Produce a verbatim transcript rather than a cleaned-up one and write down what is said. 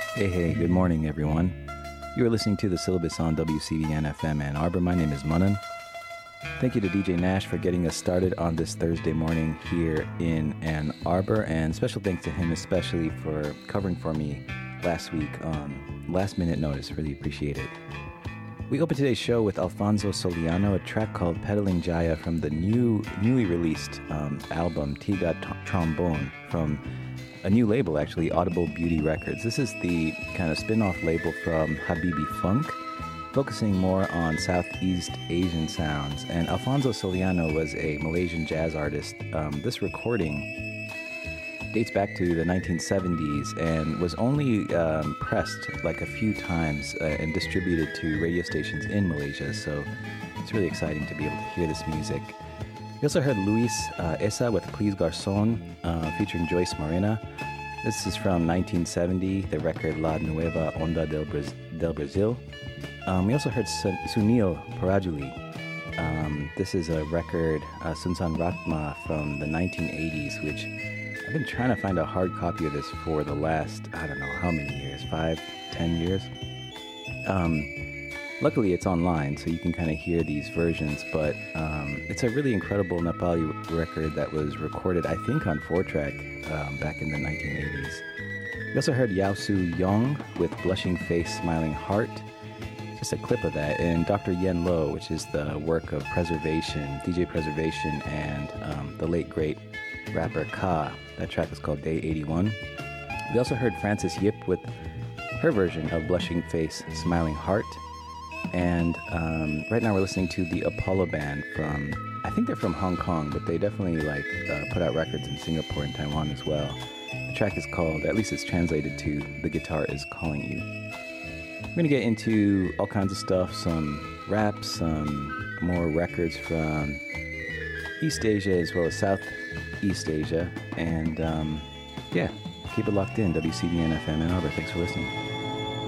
Hey, hey, good morning, everyone. You are listening to the syllabus on W C B N F M Ann Arbor. My name is Manan. Thank you to D J Nash for getting us started on this Thursday morning here in Ann Arbor, and special thanks to him especially for covering for me last week on last minute notice. Really appreciate it. We open today's show with Alfonso Soliano, a track called Pedaling Jaya from the new, newly released um, album Tiga Trombone from a new label, actually, Audible Beauty Records. This is the kind of spin-off label from Habibi Funk, focusing more on Southeast Asian sounds. And Alfonso Soliano was a Malaysian jazz artist. Um, this recording dates back to the nineteen seventies and was only um, pressed like a few times uh, and distributed to radio stations in Malaysia. So it's really exciting to be able to hear this music. We also heard Luis uh, Esa with Please Garçon, uh, featuring Joyce Morena. This is from nineteen seventy, the record La Nueva Onda del, Braz- del Brasil. Um, we also heard Sun- Sunil Parajuli. Um, this is a record, uh, Sunsan Ratma, from the nineteen eighties, which I've been trying to find a hard copy of this for the last, I don't know how many years, five, ten years. Um, luckily, it's online, so you can kind of hear these versions, but um, it's a really incredible Nepali record that was recorded, I think, on four track um, back in the nineteen eighties. We also heard Yao Su Yong with Blushing Face, Smiling Heart. Just a clip of that. And Doctor Yen Lo, which is the work of Preservation, D J Preservation, and um, the late, great rapper Ka. That track is called Day eighty-one. We also heard Frances Yip with her version of Blushing Face, Smiling Heart. And um, right now we're listening to the Apollo Band from, I think they're from Hong Kong, but they definitely like uh, put out records in Singapore and Taiwan as well. The track is called, at least it's translated to The Guitar Is Calling You. We're going to get into all kinds of stuff, some rap, some more records from East Asia as well as Southeast Asia. And um, yeah, keep it locked in. W C B N F M Ann Arbor. Thanks for listening.